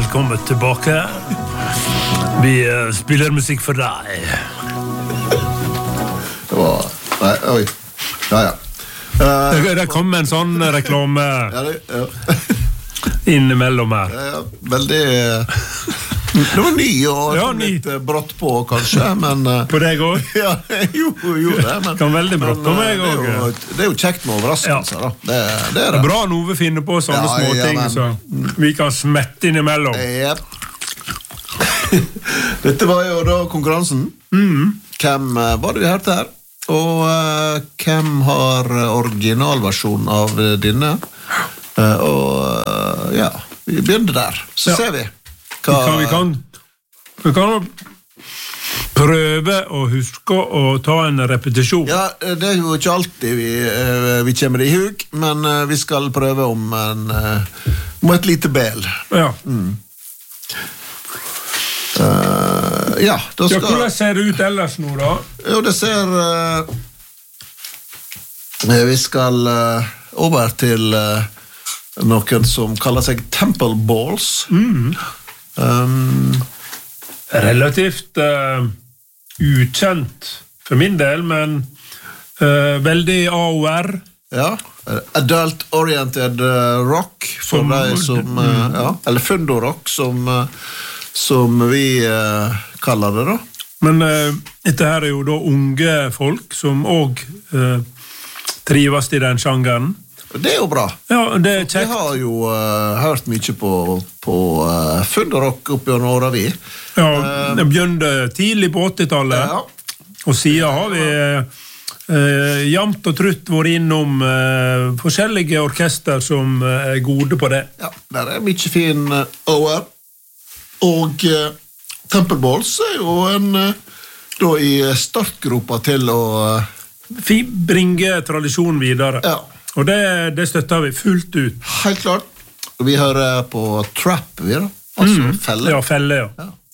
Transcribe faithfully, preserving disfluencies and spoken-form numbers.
velkommen tilbake. Vi uh, spiller musikk for deg. Det var... Nei, oi. Ja, ja. Uh, det, det kom en sånn reklame ja, det, ja. innimellom her. Ja, ja. Veldig... Det var ny og ja, litt ny. Brått på, kanskje, men... På deg også? Ja, jo, jo det, men... Kan veldig brått på meg også. Det er jo, det er jo kjekt med overraskelser, ja. da. Det, det er det. Bra noe vi finner på sånne ja, små ja, ting, men... så vi kan smette innimellom. Yep. Dette var jo da konkurransen. Mm. Hvem var det vi hørte her? Og uh, hvem har originalversjonen av denne? Uh, og uh, ja, vi begynner der. Så ja. Ser vi. Hva... Vi, kan, vi, kan, vi kan prøve å huske å ta en repetisjon. Ja, det er jo ikke alltid vi, uh, vi kommer i hug, men uh, vi skal prøve om, en, uh, om et lite bel. Ja. Mm. Uh, ja, da skal... Ja, hvordan ser det ut ellers nå da? Jo, det ser uh, vi skal uh, over til uh, noen som kaller seg Temple Balls. Mm. um, Relativt uh, ukjent for min del, men uh, veldig A O R. Ja, Adult Oriented uh, Rock for som, deg som uh, ja, eller Fundo Rock som uh, som vi uh, kaller det da. Men uh, dette her er jo da unge folk som også uh, trives i den sjangeren. Det er jo bra. Ja, det er kjekt. Vi har jo uh, hørt mye på, på uh, Funderock opp gjennom åra vi. Ja, det begynte tidlig på åttitallet, ja. Og siden har vi uh, jamt og trutt vært innom uh, forskjellige orkester som uh, er gode på det. Ja, der er mye fin uh, O R. Og uh, Temple Balls er jo en uh, da i startgropa til å uh, bringe tradisjonen videre. Ja. Og det, det støtter vi fullt ut. Helt klart. Vi hører på trap, vi da. Altså mm. felle. Ja, felle, ja. Ja.